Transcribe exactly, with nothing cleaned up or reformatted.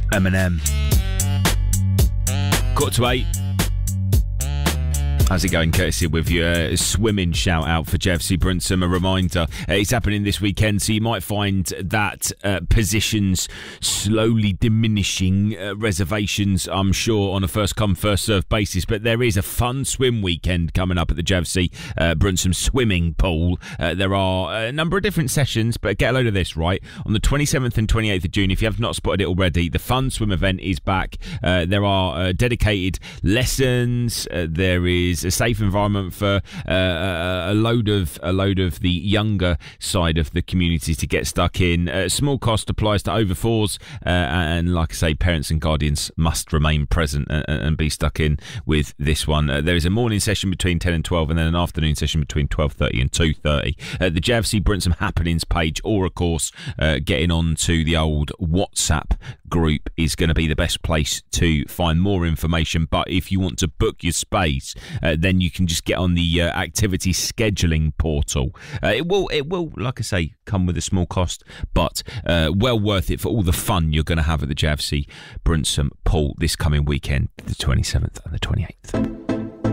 Eminem. Quarter to eight. How's it going, courtesy with your uh, swimming shout out for J F C Bruntsum? A reminder, uh, it's happening this weekend, so you might find that uh, positions slowly diminishing, uh, reservations, I'm sure, on a first come, first served basis. But there is a fun swim weekend coming up at the J F C uh, Bruntsum swimming pool. Uh, there are a number of different sessions, but get a load of this, right? On the twenty-seventh and twenty-eighth of June, if you have not spotted it already, the fun swim event is back. Uh, there are uh, dedicated lessons. Uh, there is a safe environment for uh, a load of a load of the younger side of the community to get stuck in. Uh, small cost applies to over fours, uh, and like I say, parents and guardians must remain present and, and be stuck in with this one. Uh, there is a morning session between ten and twelve, and then an afternoon session between twelve thirty and two thirty. Uh, the J F C Bruntsum happenings page, or of course, uh, getting on to the old WhatsApp group is going to be the best place to find more information. But if you want to book your space, uh, then you can just get on the uh, activity scheduling portal. Uh, it will, it will, like I say, come with a small cost, but uh, well worth it for all the fun you're going to have at the J F C Bruntsum pool this coming weekend, the twenty-seventh and the twenty-eighth.